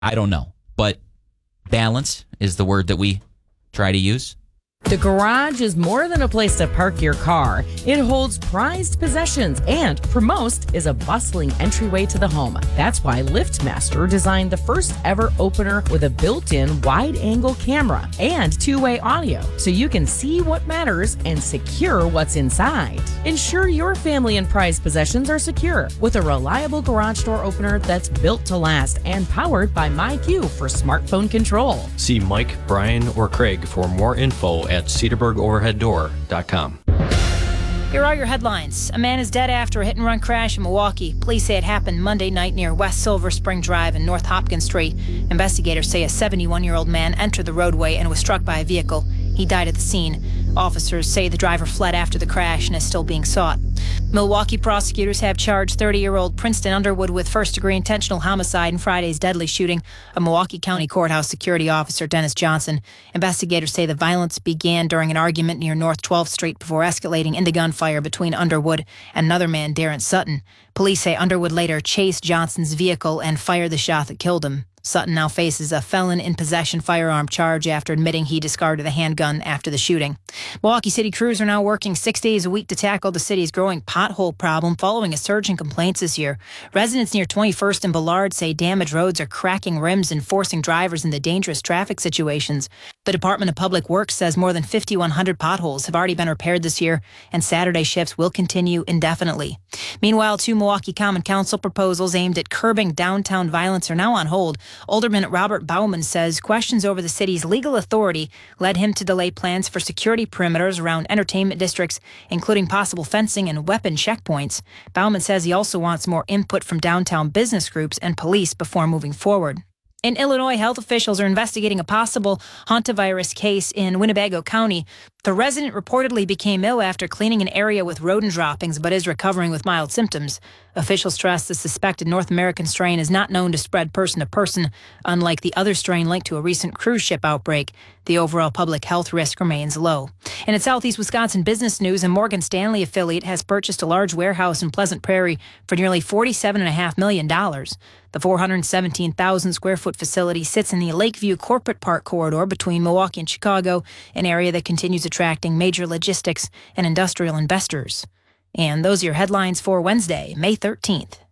I don't know, but balance is the word that we try to use. The garage is more than a place to park your car. It holds prized possessions and, for most, is a bustling entryway to the home. That's why LiftMaster designed the first ever opener with a built-in wide-angle camera and two-way audio, so you can see what matters and secure what's inside. Ensure your family and prized possessions are secure with a reliable garage door opener that's built to last and powered by MyQ for smartphone control. See Mike, Brian, or Craig for more info at cedarburgoverheaddoor.com. Here are your headlines. A man is dead after a hit-and-run crash in Milwaukee. Police say it happened Monday night near West Silver Spring Drive and North Hopkins Street. Investigators say a 71-year-old man entered the roadway and was struck by a vehicle. He died at the scene. Officers say the driver fled after the crash and is still being sought. Milwaukee prosecutors have charged 30-year-old Princeton Underwood with first-degree intentional homicide in Friday's deadly shooting of Milwaukee County Courthouse security officer Dennis Johnson. Investigators say the violence began during an argument near North 12th Street before escalating into gunfire between Underwood and another man, Darren Sutton. Police say Underwood later chased Johnson's vehicle and fired the shot that killed him. Sutton now faces a felon in possession firearm charge after admitting he discarded a handgun after the shooting. Milwaukee City crews are now working 6 days a week to tackle the city's growing pothole problem following a surge in complaints this year. Residents near 21st and Ballard say damaged roads are cracking rims and forcing drivers into dangerous traffic situations. The Department of Public Works says more than 5,100 potholes have already been repaired this year, and Saturday shifts will continue indefinitely. Meanwhile, two Milwaukee Common Council proposals aimed at curbing downtown violence are now on hold. Alderman Robert Bauman says questions over the city's legal authority led him to delay plans for security perimeters around entertainment districts, including possible fencing and weapon checkpoints. Bauman says he also wants more input from downtown business groups and police before moving forward. In Illinois, health officials are investigating a possible hantavirus case in Winnebago County. The resident reportedly became ill after cleaning an area with rodent droppings, but is recovering with mild symptoms. Officials stress the suspected North American strain is not known to spread person to person, unlike the other strain linked to a recent cruise ship outbreak. The overall public health risk remains low. And in Southeast Wisconsin business news, a Morgan Stanley affiliate has purchased a large warehouse in Pleasant Prairie for nearly $47.5 million. The 417,000 square foot facility sits in the Lakeview Corporate Park corridor between Milwaukee and Chicago, an area that continues attracting major logistics and industrial investors. And those are your headlines for Wednesday, May 13th.